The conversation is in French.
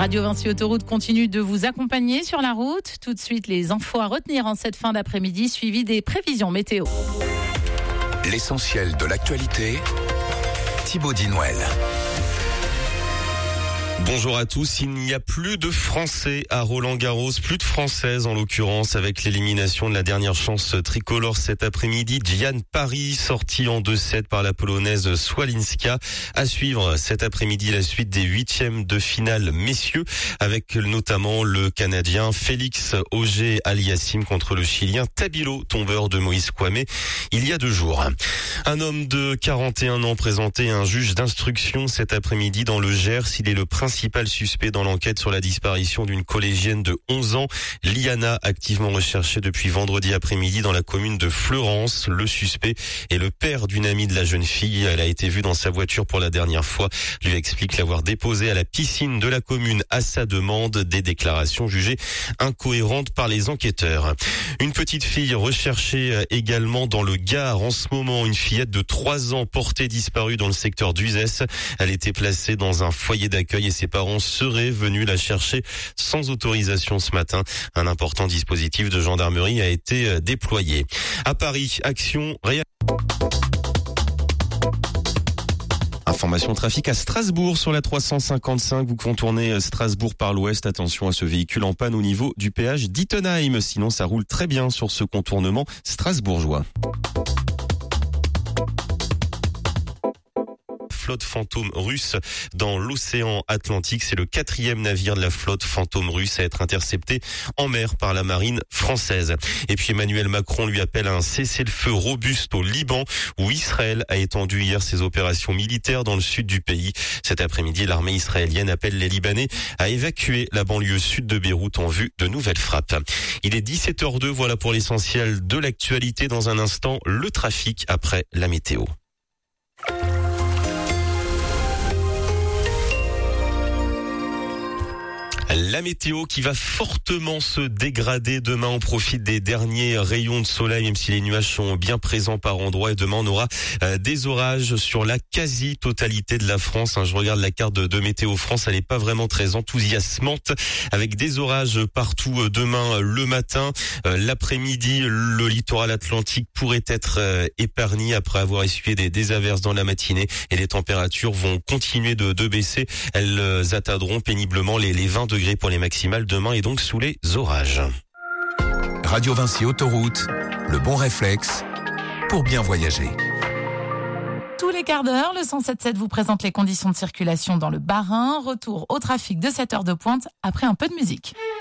Radio Vinci Autoroute continue de vous accompagner sur la route. Tout de suite, les infos à retenir en cette fin d'après-midi, suivi des prévisions météo. L'essentiel de l'actualité, Thibaut Dinouel. Bonjour à tous, il n'y a plus de Français à Roland-Garros, plus de Françaises en l'occurrence avec l'élimination de la dernière chance tricolore cet après-midi. Diane Parry sortie en 2-7 par la Polonaise Swalinska. À suivre cet après-midi la suite des 8e de finale messieurs avec notamment le Canadien Félix Auger-Aliassime contre le Chilien Tabilo, tombeur de Moïse Kouamé il y a 2 jours. Un homme de 41 ans présenté à un juge d'instruction cet après-midi dans le Gers. Il est le principal suspect dans l'enquête sur la disparition d'une collégienne de 11 ans, Liana, activement recherchée depuis vendredi après-midi dans la commune de Fleurance. Le suspect est le père d'une amie de la jeune fille. Elle a été vue dans sa voiture pour la dernière fois. Lui explique l'avoir déposée à la piscine de la commune à sa demande, des déclarations jugées incohérentes par les enquêteurs. Une petite fille recherchée également dans le Gard en ce moment, une fillette de 3 ans portée disparue dans le secteur d'Uzès. Elle était placée dans un foyer d'accueil et ses parents seraient venus la chercher sans autorisation ce matin. Un important dispositif de gendarmerie a été déployé. À Paris, action réelle. Information trafic à Strasbourg sur la 355. Vous contournez Strasbourg par l'ouest. Attention à ce véhicule en panne au niveau du péage d'Ittenheim. Sinon, ça roule très bien sur ce contournement strasbourgeois. Flotte fantôme russe dans l'océan Atlantique. C'est le 4e navire de la flotte fantôme russe à être intercepté en mer par la marine française. Et puis Emmanuel Macron lui appelle à un cessez-le-feu robuste au Liban où Israël a étendu hier ses opérations militaires dans le sud du pays. Cet après-midi, l'armée israélienne appelle les Libanais à évacuer la banlieue sud de Beyrouth en vue de nouvelles frappes. Il est 17h02, voilà pour l'essentiel de l'actualité. Dans un instant, le trafic après la météo. La météo qui va fortement se dégrader demain. On profite des derniers rayons de soleil, même si les nuages sont bien présents par endroits. Et demain, on aura des orages sur la quasi-totalité de la France. Je regarde la carte de Météo France, elle n'est pas vraiment très enthousiasmante, avec des orages partout demain le matin. L'après-midi, le littoral atlantique pourrait être épargné après avoir essuyé des averses dans la matinée. Et les températures vont continuer de baisser. Elles atteindront péniblement les 20 degrés pour les maximales demain et donc sous les orages. Radio Vinci Autoroute, le bon réflexe pour bien voyager. Tous les quarts d'heure, le 107.7 vous présente les conditions de circulation dans le Bas-Rhin. Retour au trafic de 7 heures de pointe après un peu de musique.